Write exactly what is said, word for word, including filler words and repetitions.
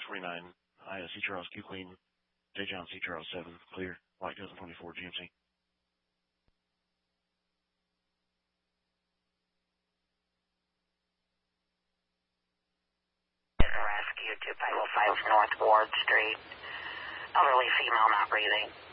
forty-nine, I S C Charles, Q Clean, J John C Charles seven, clear, White two thousand twenty-four, G M C. Rescue to five oh five North Ward Street. Elderly female not breathing.